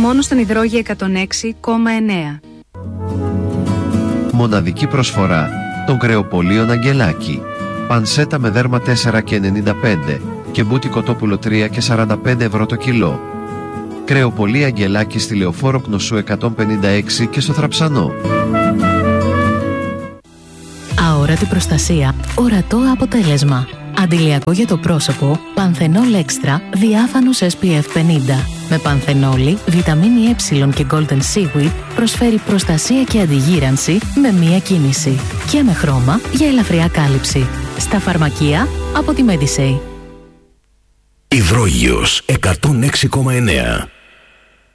Μόνο στον Υδρόγειο 106,9. Μοναδική προσφορά των κρεοπολίων Αγγελάκη. Πανσέτα με δέρμα 4,95 και μπούτι κοτόπουλο 3,45 ευρώ το κιλό. Κρεοπολία Αγγελάκη στη Λεωφόρο Κνωσού 156 και στο Θραψανό. Αόρατη προστασία, ορατό αποτέλεσμα. Αντιλιακό για το πρόσωπο, Πανθενόλ Extra διάφανος SPF 50. Με πανθενόλη, βιταμίνη Ε και Golden Seaweed προσφέρει προστασία και αντιγύρανση με μία κίνηση. Και με χρώμα για ελαφριά κάλυψη. Στα φαρμακεία από τη Medisay. Υδρόγειος 106,9.